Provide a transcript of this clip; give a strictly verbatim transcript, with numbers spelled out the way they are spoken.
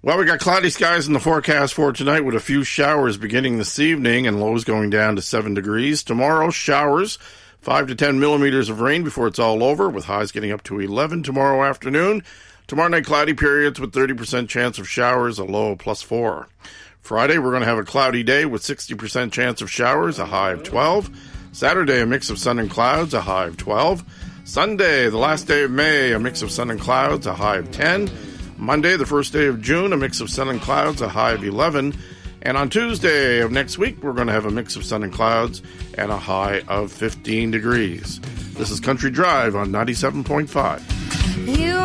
Well, we got cloudy skies in the forecast for tonight with a few showers beginning this evening and lows going down to seven degrees. Tomorrow, showers, five to ten millimeters of rain before it's all over, with highs getting up to eleven tomorrow afternoon. Tomorrow night, cloudy periods with thirty percent chance of showers, a low plus four. Friday, we're going to have a cloudy day with sixty percent chance of showers, a high of twelve. Saturday, a mix of sun and clouds, a high of twelve. Sunday, the last day of May, a mix of sun and clouds, a high of ten. Monday, the first day of June, a mix of sun and clouds, a high of eleven. And on Tuesday of next week, we're going to have a mix of sun and clouds and a high of fifteen degrees. This is Country Drive on ninety-seven point five. You